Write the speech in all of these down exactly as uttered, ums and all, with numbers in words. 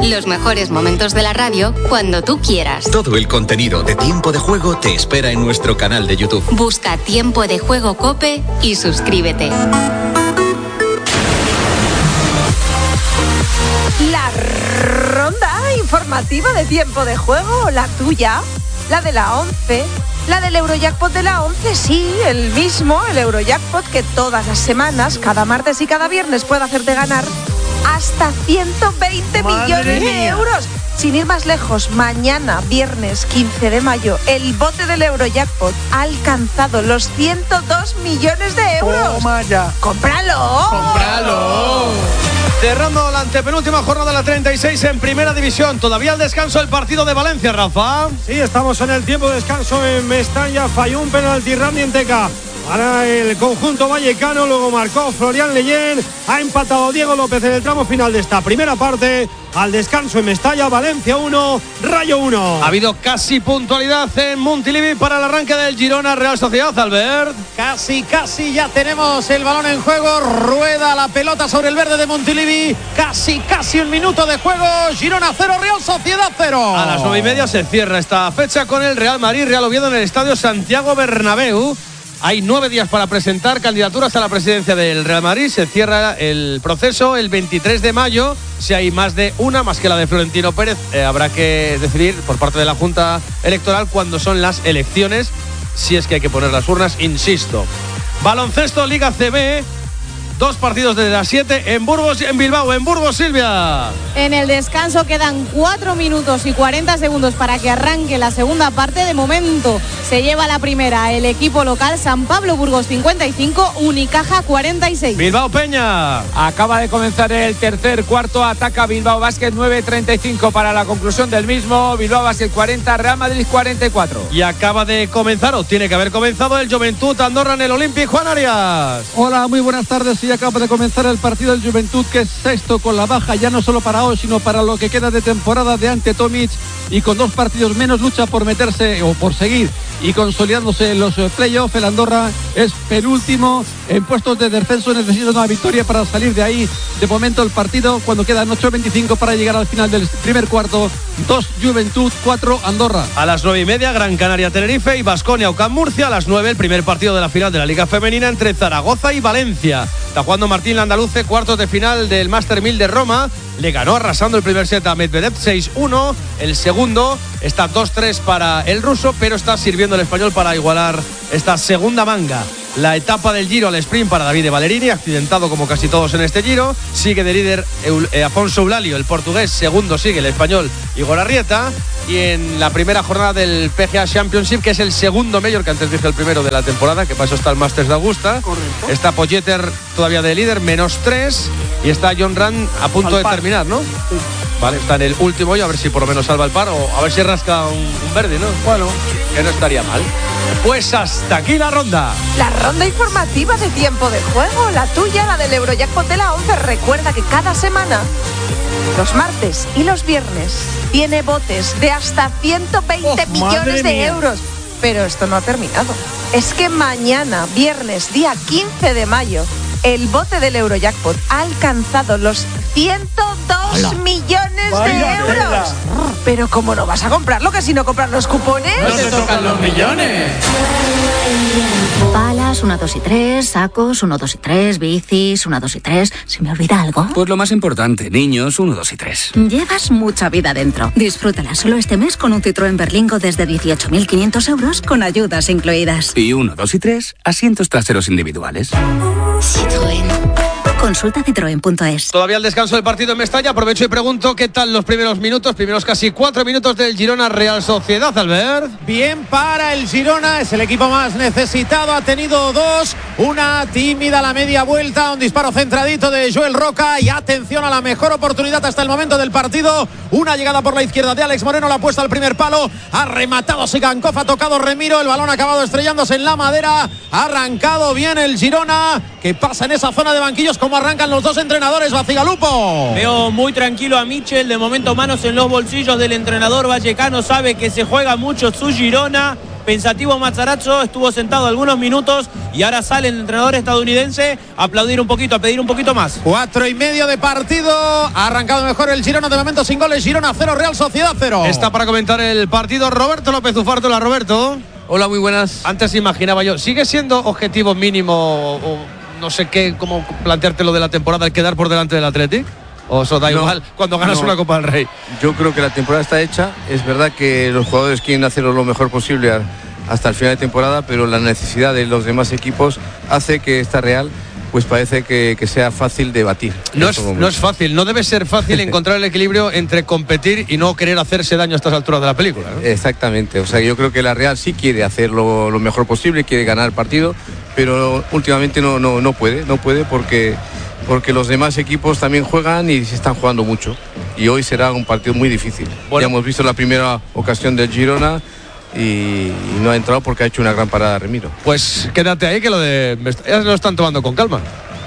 Los mejores momentos de la radio cuando tú quieras. Todo el contenido de Tiempo de Juego te espera en nuestro canal de YouTube. Busca Tiempo de Juego COPE y suscríbete. La ronda informativa de Tiempo de Juego, la tuya, la de la once, la del Eurojackpot de la once, sí, el mismo, el Eurojackpot que todas las semanas, cada martes y cada viernes puede hacerte ganar hasta ciento veinte millones de euros. Sin ir más lejos, mañana, viernes quince de mayo, el bote del Eurojackpot ha alcanzado los ciento dos millones de euros. ¡Toma ya! ¡Cómpralo! ¡Cómpralo! Cerrando la antepenúltima jornada de la treinta y seis en Primera División. Todavía al descanso el partido de Valencia, Rafa. Sí, estamos en el tiempo de descanso en Mestalla. Falló un penalti Randy Enteca para el conjunto vallecano, luego marcó Florian Leyen, ha empatado Diego López en el tramo final de esta primera parte. Al descanso en Mestalla, Valencia uno, Rayo uno. Ha habido casi puntualidad en Montilivi para el arranque del Girona Real Sociedad, Albert. Casi, casi ya tenemos el balón en juego, rueda la pelota sobre el verde de Montilivi, casi, casi un minuto de juego, Girona cero, Real Sociedad cero. A las nueve y media se cierra esta fecha con el Real Madrid, Real Oviedo en el Estadio Santiago Bernabéu. Hay nueve días para presentar candidaturas a la presidencia del Real Madrid. Se cierra el proceso el veintitrés de mayo. Si hay más de una, más que la de Florentino Pérez, eh, habrá que decidir por parte de la Junta Electoral cuándo son las elecciones, si es que hay que poner las urnas, insisto. Baloncesto, Liga C B. Dos partidos desde las siete en Burgos y en Bilbao. En Burgos, Silvia. En el descanso quedan cuatro minutos y cuarenta segundos para que arranque la segunda parte. De momento se lleva la primera el equipo local, San Pablo Burgos cincuenta y cinco, Unicaja cuarenta y seis. Bilbao Peña. Acaba de comenzar el tercer cuarto, ataca Bilbao Basket, nueve treinta y cinco para la conclusión del mismo. Bilbao Basket cuarenta, Real Madrid cuarenta y cuatro. Y acaba de comenzar, o tiene que haber comenzado, el Juventud Andorra en el Olympic. Juan Arias. Hola, muy buenas tardes. Y acaba de comenzar el partido del Juventud, que es sexto con la baja ya no solo para hoy sino para lo que queda de temporada de Ante Tomic, y con dos partidos menos lucha por meterse o por seguir y consolidándose en los playoffs. El Andorra es penúltimo en puestos de descenso, necesita una victoria para salir de ahí. De momento el partido, cuando quedan ocho veinticinco para llegar al final del primer cuarto, dos Juventud, cuatro Andorra. A las nueve y media Gran Canaria Tenerife y Baskonia Ucam Murcia. A las nueve el primer partido de la final de la Liga Femenina entre Zaragoza y Valencia. Está jugando Martín Landaluce, cuartos de final del Master mil de Roma. Le ganó arrasando el primer set a Medvedev seis uno. El segundo está dos tres para el ruso, pero está sirviendo el español para igualar esta segunda manga. La etapa del Giro al sprint para Davide Ballerini, accidentado como casi todos en este Giro. Sigue de líder Eul- eh, Afonso Eulalio, el portugués. Segundo sigue el español Igor Arrieta. Y en la primera jornada del P G A Championship, que es el segundo mayor, que antes dije el primero de la temporada, que para eso está el Masters de Augusta. Correcto. Está Pogačar todavía de líder, menos tres. Y está John Ram a punto de terminar, ¿no? Sí. Vale, está en el último hoyo, a ver si por lo menos salva el par, o a ver si rasca un, un verde, ¿no? Bueno, que no estaría mal. Pues hasta aquí la ronda. La ronda informativa de Tiempo de Juego, la tuya, la del Eurojackpot de la once. Recuerda que cada semana, los martes y los viernes, tiene botes de hasta ciento veinte oh, millones de mía. euros. Pero esto no ha terminado. Es que mañana, viernes, día quince de mayo, el bote del Eurojackpot ha alcanzado los ciento dos Hola. millones Vaya de euros. Tela. Pero ¿cómo no vas a comprarlo? Que si no compras los cupones... ¡No te tocan los millones! Palas, una, dos y tres, sacos, uno, dos y tres, bicis, una, dos y tres. ¿Se me olvida algo? Pues lo más importante, niños, uno, dos y tres. Llevas mucha vida dentro. Disfrútala solo este mes con un Citroën Berlingo desde dieciocho mil quinientos euros con ayudas incluidas. Y uno, dos y tres, asientos traseros individuales. Citroën. Consulta citroen punto es. Todavía el descanso del partido en Mestalla. Aprovecho y pregunto qué tal los primeros minutos, primeros casi cuatro minutos del Girona Real Sociedad, Albert. Bien para el Girona, es el equipo más necesitado, ha tenido dos, una tímida a la media vuelta, un disparo centradito de Joel Roca y atención a la mejor oportunidad hasta el momento del partido, una llegada por la izquierda de Alex Moreno, la puesta al primer palo, ha rematado Sigankov, ha tocado Remiro, el balón ha acabado estrellándose en la madera, ha arrancado bien el Girona, que pasa en esa zona de banquillos. ¿Cómo arrancan los dos entrenadores, Bacigalupo? Veo muy tranquilo a Michel, de momento manos en los bolsillos del entrenador vallecano, sabe que se juega mucho su Girona, pensativo Matarazzo, estuvo sentado algunos minutos y ahora sale el entrenador estadounidense a aplaudir un poquito, a pedir un poquito más. Cuatro y medio de partido, ha arrancado mejor el Girona, de momento sin goles. Girona cero, Real Sociedad cero. Está para comentar el partido Roberto López Ufártola. Roberto. Hola, muy buenas. Antes imaginaba yo, ¿sigue siendo objetivo mínimo o no sé qué, cómo plantearte lo de la temporada, el quedar por delante del Athletic? ¿O eso da no, igual cuando ganas no, una Copa del Rey? Yo creo que la temporada está hecha. Es verdad que los jugadores quieren hacerlo lo mejor posible hasta el final de temporada, pero la necesidad de los demás equipos hace que esta Real pues parece que, que sea fácil de batir. No es, no es fácil, no debe ser fácil encontrar el equilibrio entre competir y no querer hacerse daño a estas alturas de la película, ¿no? Exactamente, o sea, yo creo que la Real sí quiere hacerlo lo mejor posible, quiere ganar el partido, pero últimamente no, no, no puede, no puede porque, porque los demás equipos también juegan y se están jugando mucho. Y hoy será un partido muy difícil. Bueno. Ya hemos visto la primera ocasión del Girona y, y no ha entrado porque ha hecho una gran parada Remiro. Pues quédate ahí que lo de ya lo están tomando con calma.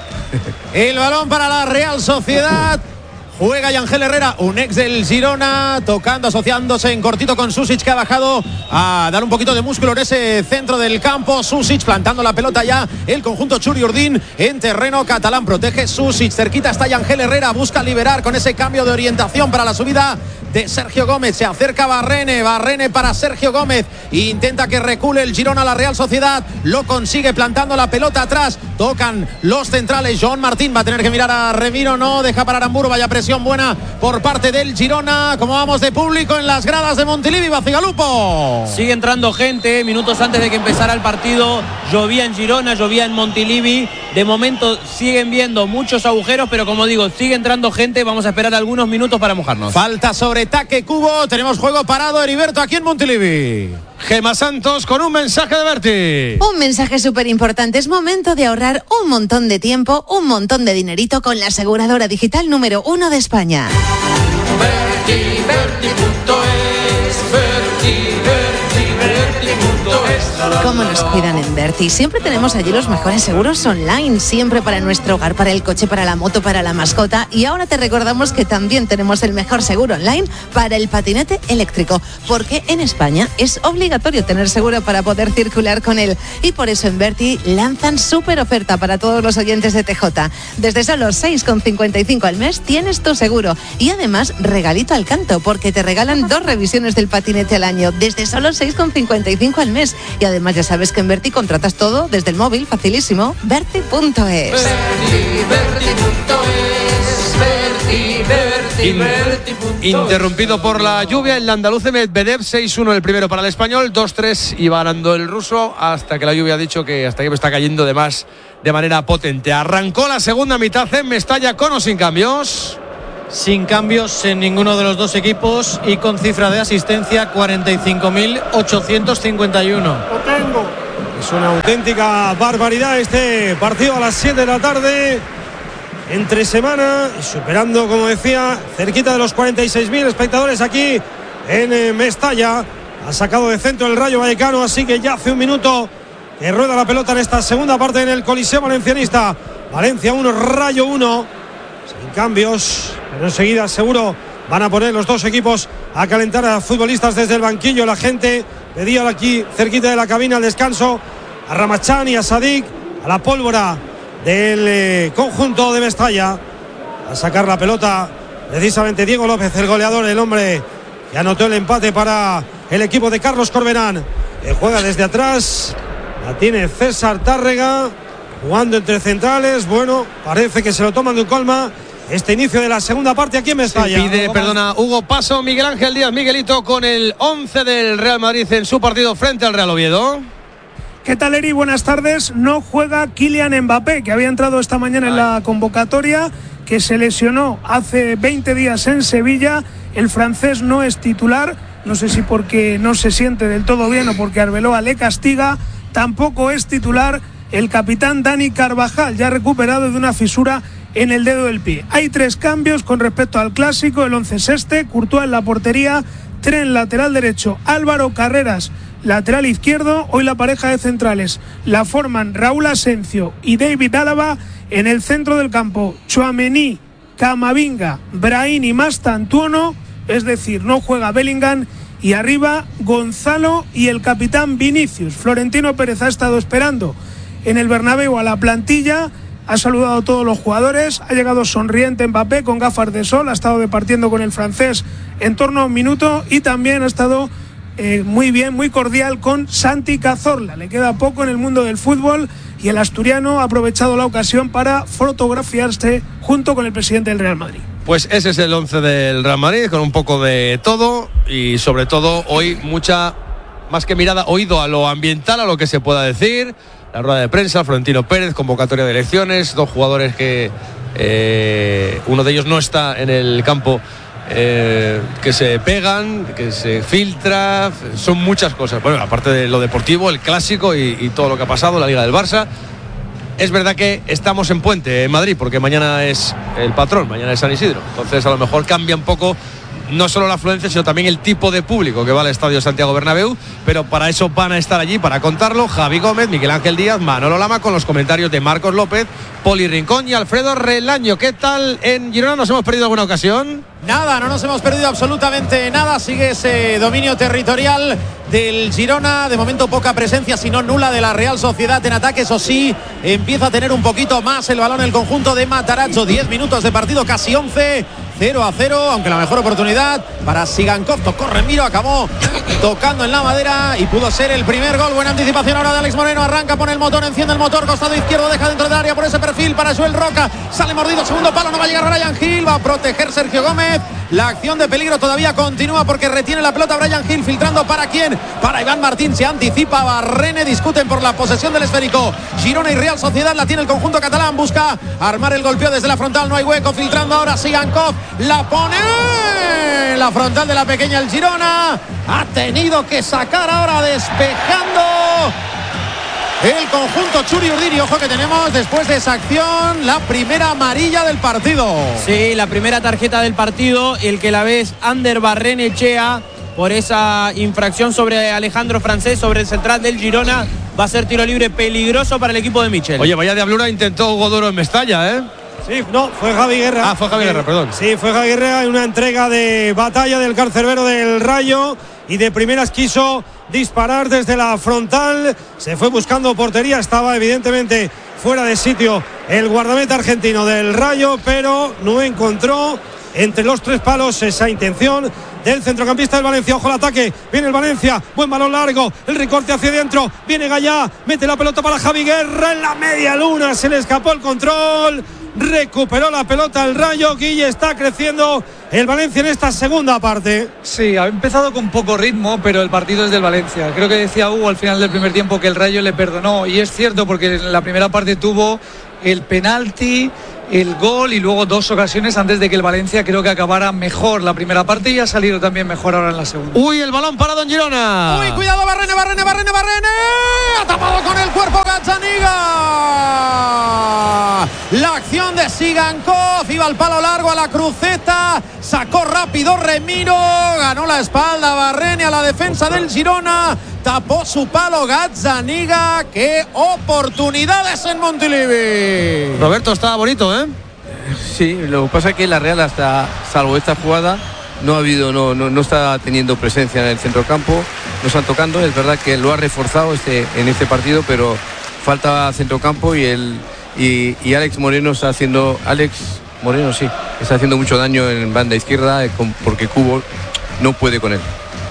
El balón para la Real Sociedad. Juega Yangel Herrera, un ex del Girona, tocando, asociándose en cortito con Susic, que ha bajado a dar un poquito de músculo en ese centro del campo. Susic plantando la pelota ya, el conjunto Churiurdin en terreno catalán. Protege Susic, cerquita está Yangel Herrera, busca liberar con ese cambio de orientación para la subida de Sergio Gómez. Se acerca Barrene, Barrene para Sergio Gómez, intenta que recule el Girona a la Real Sociedad, lo consigue plantando la pelota atrás. Tocan los centrales, Joan Martín va a tener que mirar a Remiro, no deja para Aramburu. Vaya presión buena por parte del Girona. Como vamos de público en las gradas de Montilivi, Bacigalupo. Sigue entrando gente, minutos antes de que empezara el partido llovía en Girona, llovía en Montilivi. De momento siguen viendo muchos agujeros, pero como digo, sigue entrando gente. Vamos a esperar algunos minutos para mojarnos. Falta sobre Taque Cubo, tenemos juego parado, Heriberto, aquí en Montilivi. Gema Santos con un mensaje de Berti. Un mensaje súper importante. Es momento de ahorrar un montón de tiempo, un montón de dinerito con la aseguradora digital número uno de España. Berti, Berti punto es, Berti, Berti, Berti punto es. ¿Cómo nos cuidan en Berti? Siempre tenemos allí los mejores seguros online, siempre para nuestro hogar, para el coche, para la moto, para la mascota. Y ahora te recordamos que también tenemos el mejor seguro online para el patinete eléctrico, porque en España es obligatorio tener seguro para poder circular con él. Y por eso en Berti lanzan súper oferta para todos los oyentes de T J. Desde solo seis con cincuenta y cinco al mes tienes tu seguro. Y además regalito al canto, porque te regalan dos revisiones del patinete al año, desde solo seis con cincuenta y cinco al mes. Y además ya sabes que en Berti contratas todo desde el móvil, facilísimo. Berti punto es. Berti, Berti punto es, Berti, Berti, Berti punto es. Interrumpido por la lluvia, el andaluz Medvedev seis uno el primero para el español, dos tres iba ganando el ruso hasta que la lluvia ha dicho que hasta aquí me está cayendo de más de manera potente. Arrancó la segunda mitad en Mestalla con o sin cambios. Sin cambios en ninguno de los dos equipos y con cifra de asistencia cuarenta y cinco mil ochocientos cincuenta y uno. Lo tengo. Es una auténtica barbaridad este partido a las siete de la tarde. Entre semana, superando, como decía, cerquita de los cuarenta y seis mil espectadores aquí en Mestalla. Ha sacado de centro el Rayo Vallecano, así que ya hace un minuto que rueda la pelota en esta segunda parte en el Coliseo Valencianista. Valencia uno, Rayo uno. Sin cambios, pero enseguida seguro van a poner los dos equipos a calentar a futbolistas desde el banquillo. La gente pedía aquí cerquita de la cabina al descanso a Ramachán y a Sadik, a la pólvora del eh, conjunto de Mestalla. A sacar la pelota precisamente Diego López, el goleador, el hombre que anotó el empate para el equipo de Carlos Corberán, que juega desde atrás. La tiene César Tárrega jugando entre centrales. Bueno, parece que se lo toman de un colma este inicio de la segunda parte aquí en Mestalla. Se pide, perdona, Hugo paso Miguel Ángel Díaz Miguelito con el once del Real Madrid en su partido frente al Real Oviedo. ¿Qué tal, Eri? Buenas tardes. No juega Kylian Mbappé, que había entrado esta mañana Ay. en la convocatoria, que se lesionó hace veinte días en Sevilla. El francés no es titular, no sé si porque no se siente del todo bien o porque Arbeloa le castiga. Tampoco es titular el capitán Dani Carvajal, ya recuperado de una fisura en el dedo del pie. Hay tres cambios con respecto al clásico. El once es este: Courtois en la portería, Tren lateral derecho, Álvaro Carreras lateral izquierdo. Hoy la pareja de centrales la forman Raúl Asencio y David Álava. En el centro del campo, Tchouaméni, Camavinga, Brahim y Mastantuono, es decir, no juega Bellingham y arriba Gonzalo y el capitán Vinicius. Florentino Pérez ha estado esperando en el Bernabéu a la plantilla, ha saludado a todos los jugadores, ha llegado sonriente Mbappé con gafas de sol, ha estado departiendo con el francés en torno a un minuto y también ha estado eh, muy bien, muy cordial con Santi Cazorla. Le queda poco en el mundo del fútbol y el asturiano ha aprovechado la ocasión para fotografiarse junto con el presidente del Real Madrid. Pues ese es el once del Real Madrid, con un poco de todo y sobre todo hoy mucha, más que mirada, oído a lo ambiental, a lo que se pueda decir. La rueda de prensa, Florentino Pérez, convocatoria de elecciones, dos jugadores que eh, uno de ellos no está en el campo, eh, que se pegan, que se filtra, son muchas cosas. Bueno, aparte de lo deportivo, el clásico y, y todo lo que ha pasado, la Liga del Barça. Es verdad que estamos en puente en Madrid, porque mañana es el patrón, mañana es San Isidro. Entonces a lo mejor cambia un poco no solo la afluencia, sino también el tipo de público que va al Estadio Santiago Bernabéu, pero para eso van a estar allí, para contarlo, Javi Gómez, Miguel Ángel Díaz, Manolo Lama, con los comentarios de Marcos López, Poli Rincón y Alfredo Relaño. ¿Qué tal en Girona? ¿Nos hemos perdido alguna ocasión? Nada, no nos hemos perdido absolutamente nada. Sigue ese dominio territorial del Girona. De momento poca presencia, si no nula, de la Real Sociedad en ataque. Eso sí, empieza a tener un poquito más el balón el conjunto de Matarazzo. diez minutos de partido, casi once. cero a cero, aunque la mejor oportunidad para Sigankov, tocó Remiro, acabó tocando en la madera y pudo ser el primer gol. Buena anticipación ahora de Alex Moreno, arranca, pone el motor, enciende el motor, costado izquierdo, deja dentro del área por ese perfil para Joel Roca, sale mordido, segundo palo, no va a llegar Bryan Gil, va a proteger Sergio Gómez. La acción de peligro todavía continúa porque retiene la pelota Bryan Gil, filtrando para quién, para Iván Martín, se anticipa Barrene, discuten por la posesión del esférico Girona y Real Sociedad, la tiene el conjunto catalán, busca armar el golpeo desde la frontal, no hay hueco, filtrando ahora Sigankov, la pone en la frontal de la pequeña el Girona, ha tenido que sacar ahora despejando el conjunto Churi Urdiri. Ojo que tenemos después de esa acción la primera amarilla del partido. Sí, la primera tarjeta del partido, el que la ve es Ander Barrenechea por esa infracción sobre Alejandro Francés, sobre el central del Girona. Va a ser tiro libre peligroso para el equipo de Michel. Oye, vaya diablura intentó Hugo Duro en Mestalla, ¿eh? Sí, no, fue Javi Guerra. Ah, fue Javi Guerra, perdón. Sí, fue Javi Guerra en una entrega de batalla del cancerbero del Rayo y de primeras quiso disparar desde la frontal. Se fue buscando portería, estaba evidentemente fuera de sitio el guardameta argentino del Rayo, pero no encontró entre los tres palos esa intención del centrocampista del Valencia. Ojo al ataque, viene el Valencia, buen balón largo, el recorte hacia adentro, viene Gallá, mete la pelota para Javi Guerra en la media luna, se le escapó el control, recuperó la pelota el Rayo. Guille, está creciendo el Valencia en esta segunda parte. Sí, ha empezado con poco ritmo, pero el partido es del Valencia. Creo que decía Hugo al final del primer tiempo que el Rayo le perdonó, y es cierto porque en la primera parte tuvo el penalti, el gol y luego dos ocasiones antes de que el Valencia creo que acabara mejor la primera parte y ha salido también mejor ahora en la segunda. Uy, el balón parado en Girona. Uy, cuidado, Barrene, Barrene, Barrene, Barrene. Ha tapado con el cuerpo Gazzaniga. La acción de Sigankov, iba al palo largo, a la cruceta, sacó rápido Remiro, ganó la espalda Barrene a la defensa del Girona, tapó su palo Gazzaniga. Qué oportunidades en Montilivi. Roberto, está bonito, ¿eh? Sí, lo que pasa es que la Real, hasta salvo esta jugada, no ha habido, no, no, no está teniendo presencia en el centrocampo, no están tocando. Es verdad que lo ha reforzado este, en este partido, pero falta centrocampo y el y, y Alex Moreno está haciendo Alex Moreno sí está haciendo mucho daño en banda izquierda, porque Cubo no puede con él.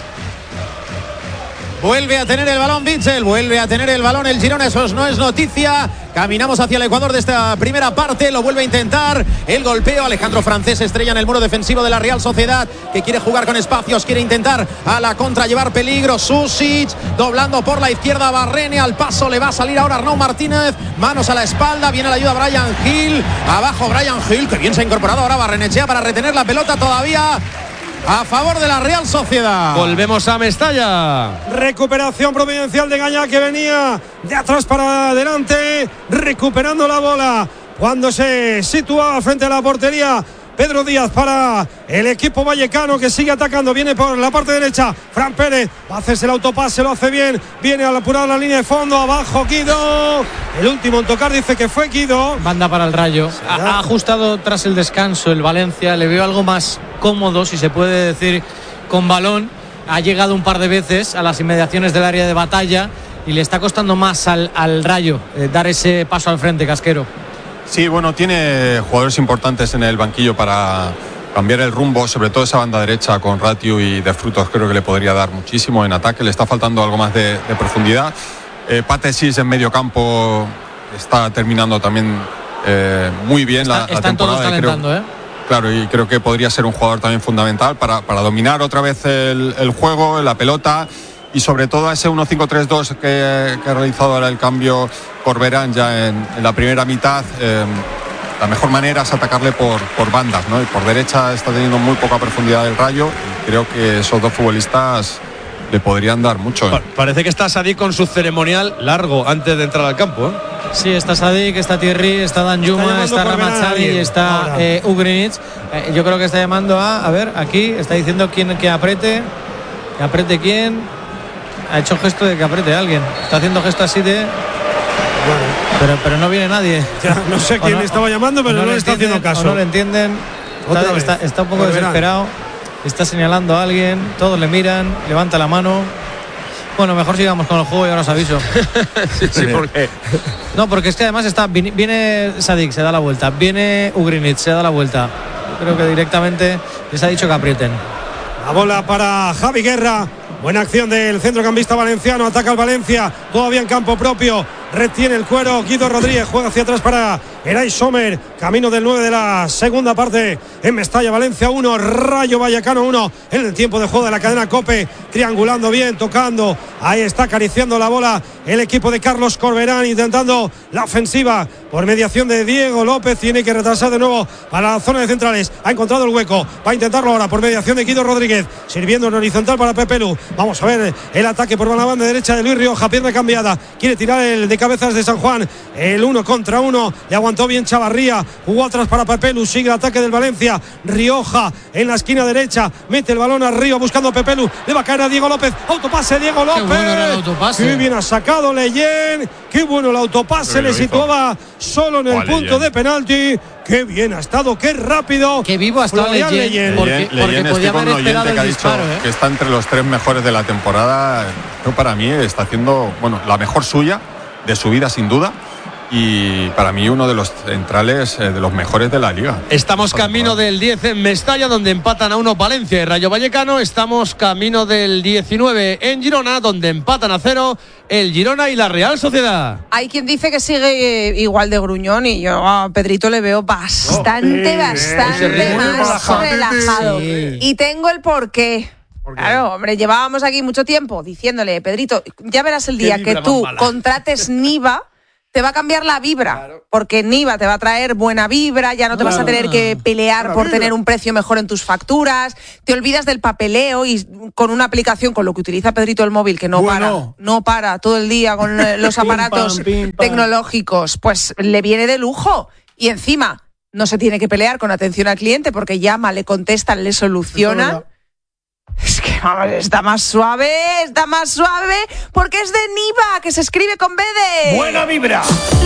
Vuelve a tener el balón Bitzel, vuelve a tener el balón el Girona, eso no es noticia. Caminamos hacia el Ecuador de esta primera parte, lo vuelve a intentar, el golpeo, Alejandro Francés estrella en el muro defensivo de la Real Sociedad, que quiere jugar con espacios, quiere intentar a la contra llevar peligro. Susic, doblando por la izquierda, Barrene, al paso le va a salir ahora Arnau Martínez, manos a la espalda, viene la ayuda Bryan Gil, abajo Bryan Gil, que bien se ha incorporado ahora Barrenechea para retener la pelota todavía a favor de la Real Sociedad. Volvemos a Mestalla. Recuperación providencial de Gallá, que venía de atrás para adelante, recuperando la bola cuando se situaba frente a la portería Pedro Díaz para el equipo vallecano, que sigue atacando, viene por la parte derecha Fran Pérez, va a hacerse el autopase, lo hace bien, viene al apurar la línea de fondo, abajo Guido, el último en tocar dice que fue Guido. Banda para el Rayo, ha, ha ajustado tras el descanso el Valencia, le veo algo más cómodo, si se puede decir, con balón, ha llegado un par de veces a las inmediaciones del área de batalla y le está costando más al, al Rayo eh, dar ese paso al frente, Casquero. Sí, bueno, tiene jugadores importantes en el banquillo para cambiar el rumbo, sobre todo esa banda derecha con Ratiu y De Frutos, creo que le podría dar muchísimo en ataque, le está faltando algo más de, de profundidad. Eh, Patesis en medio campo está terminando también eh, muy bien está, la, la temporada. Todos calentando, ¿eh? Claro, y creo que podría ser un jugador también fundamental para, para dominar otra vez el, el juego, la pelota. Y sobre todo a ese uno cinco tres dos que, que ha realizado ahora el cambio Corberán ya en, en la primera mitad, eh, la mejor manera es atacarle por, por bandas, ¿no? Y por derecha está teniendo muy poca profundidad el Rayo y creo que esos dos futbolistas le podrían dar mucho. ¿eh? Pa- parece que está Sadik con su ceremonial largo antes de entrar al campo. ¿eh? Sí, está Sadik, está Thierry, está Danjuma, está, está Ramazani y está eh, Ugrinic. Eh, yo creo que está llamando a, a ver, aquí está diciendo quién que apriete, que apriete quién. Ha hecho gesto de que apriete a alguien. Está haciendo gesto así de... Bueno. Pero, pero no viene nadie. Ya, no sé quién no, estaba llamando, pero no, no le está haciendo caso. No le entienden. Está, está, está un poco Volverán. desesperado. Está señalando a alguien. Todos le miran. Levanta la mano. Bueno, mejor sigamos con el juego y ahora os aviso. sí, sí, porque... No, porque es que además está viene Sadik, se da la vuelta. Viene Ugrinic, se da la vuelta. Creo que directamente les ha dicho que aprieten. La bola para Javi Guerra. Buena acción del centrocampista valenciano, ataca al Valencia, todavía en campo propio, retiene el cuero, Guido Rodríguez juega hacia atrás para Eray Sommer, camino del nueve de la segunda parte en Mestalla. Valencia uno, Rayo Vallecano uno, en el tiempo de juego de la cadena COPE, triangulando bien, tocando, ahí está acariciando la bola el equipo de Carlos Corberán, intentando la ofensiva por mediación de Diego López, tiene que retrasar de nuevo para la zona de centrales, ha encontrado el hueco, va a intentarlo ahora por mediación de Guido Rodríguez, sirviendo en horizontal para Pepe Lu. Vamos a ver el ataque por la banda derecha de Luis Rioja, pierna cambiada, quiere tirar el de cabezas de San Juan, el uno contra uno, le aguantó bien Chavarría, jugó atrás para Pepe Lu, sigue el ataque del Valencia, Rioja en la esquina derecha, mete el balón arriba buscando a Pepe Lu, le va a caer a Diego López, autopase Diego López, qué bueno era el autopase, qué bien ha sacado Leyen, qué bueno el autopase, le situaba solo en el punto Leyen. de penalti. Qué bien ha estado, qué rápido. Qué vivo ha estado Leyen. Leyen. Porque, porque podía haber esperado el disparo, ¿eh? Que está entre los tres mejores de la temporada. Yo para mí está haciendo, bueno, la mejor suya de su vida sin duda. Y para mí uno de los centrales eh, de los mejores de la liga. Estamos camino del diez en Mestalla, donde empatan a uno Valencia y Rayo Vallecano. Estamos camino del diecinueve en Girona, donde empatan a cero el Girona y la Real Sociedad. Hay quien dice que sigue igual de gruñón y yo a Pedrito le veo bastante, oh, sí, bastante más relajado. Sí. Y tengo el porqué. ¿Por qué? Claro, hombre, llevábamos aquí mucho tiempo diciéndole, Pedrito, ya verás el día que tú contrates Niva, te va a cambiar la vibra, claro. Porque Niva te va a traer buena vibra, ya no te claro. vas a tener que pelear por tener un precio mejor en tus facturas, te olvidas del papeleo y con una aplicación, con lo que utiliza Pedrito el móvil, que no bueno. para, no para todo el día con los aparatos pim, pam, pim, tecnológicos, pues le viene de lujo y encima no se tiene que pelear con atención al cliente porque llama, le contestan, le solucionan. Es que vamos, está más suave, está más suave porque es de Niva, que se escribe con B de... ¡Buena vibra!